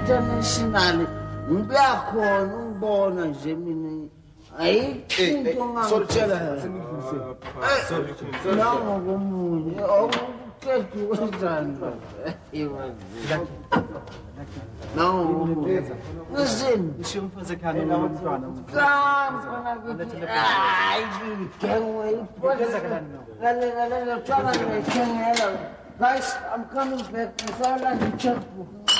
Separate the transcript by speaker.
Speaker 1: international ngiyakhona ungibona nje mina ayikho into ngangitshela nango komunye okuqeda wenzani nango komunye ngizini
Speaker 2: ngisho umfazi ekhaya nomntwana
Speaker 1: Guys, I'm coming back. I saw like a checkbook.